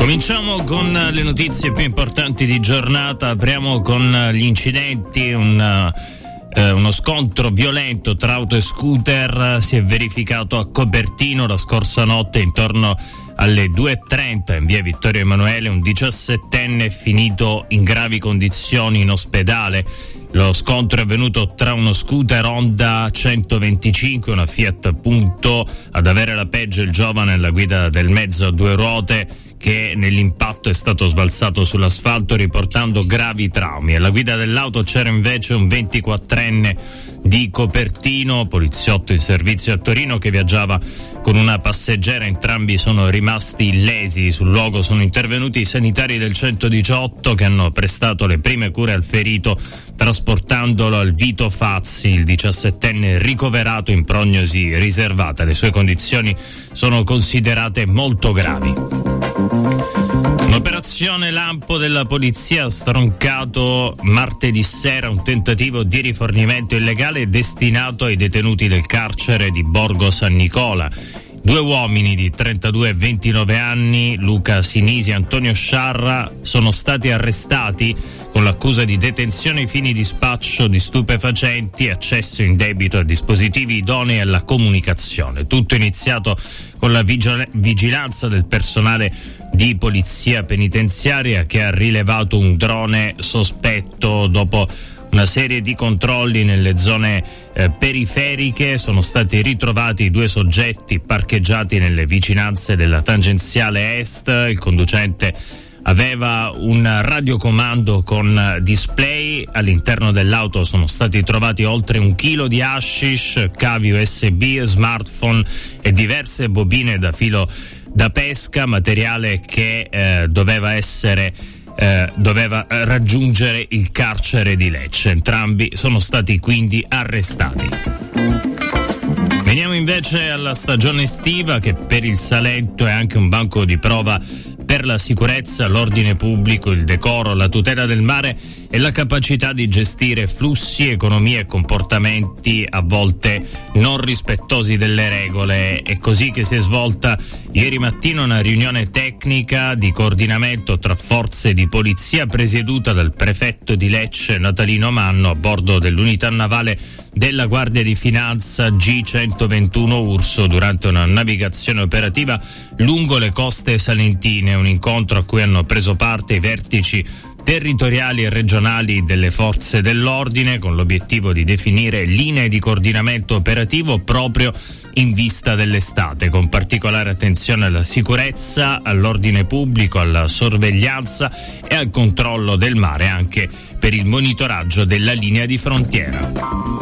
Cominciamo con le notizie più importanti di giornata. Apriamo con gli incidenti. Uno scontro violento tra auto e scooter si è verificato a Copertino la scorsa notte intorno alle 2:30 in via Vittorio Emanuele. Un 17enne è finito in gravi condizioni in ospedale. Lo scontro è avvenuto tra uno scooter Honda 125 e una Fiat Punto. Ad avere la peggio il giovane alla guida del mezzo a due ruote, che nell'impatto è stato sbalzato sull'asfalto riportando gravi traumi. Alla guida dell'auto c'era invece un 24enne di Copertino, poliziotto in servizio a Torino, che viaggiava con una passeggera. Entrambi sono rimasti illesi. Sul luogo sono intervenuti i sanitari del 118 che hanno prestato le prime cure al ferito, trasportandolo al Vito Fazzi. Il 17enne ricoverato in prognosi riservata. Le sue condizioni sono considerate molto gravi. Un'operazione lampo della polizia ha stroncato martedì sera un tentativo di rifornimento illegale destinato ai detenuti del carcere di Borgo San Nicola. Due uomini di 32 e 29 anni, Luca Sinisi e Antonio Sciarra, sono stati arrestati con l'accusa di detenzione ai fini di spaccio di stupefacenti e accesso indebito a dispositivi idonei alla comunicazione. Tutto iniziato con la vigilanza del personale di polizia penitenziaria, che ha rilevato un drone sospetto. Dopo una serie di controlli nelle zone periferiche sono stati ritrovati due soggetti parcheggiati nelle vicinanze della tangenziale est. Il conducente aveva un radiocomando con display. All'interno dell'auto sono stati trovati oltre 1 chilo di hashish, cavi USB, smartphone e diverse bobine da filo da pesca, materiale che doveva raggiungere il carcere di Lecce. Entrambi sono stati quindi arrestati. Veniamo invece alla stagione estiva, che per il Salento è anche un banco di prova per la sicurezza, l'ordine pubblico, il decoro, la tutela del mare e la capacità di gestire flussi, economie e comportamenti a volte non rispettosi delle regole. È così che si è svolta ieri mattina una riunione tecnica di coordinamento tra forze di polizia presieduta dal prefetto di Lecce Natalino Manno a bordo dell'unità navale della Guardia di Finanza G121 Urso durante una navigazione operativa lungo le coste salentine. Un incontro a cui hanno preso parte i vertici territoriali e regionali delle forze dell'ordine, con l'obiettivo di definire linee di coordinamento operativo proprio in vista dell'estate, con particolare attenzione alla sicurezza, all'ordine pubblico, alla sorveglianza e al controllo del mare, anche per il monitoraggio della linea di frontiera.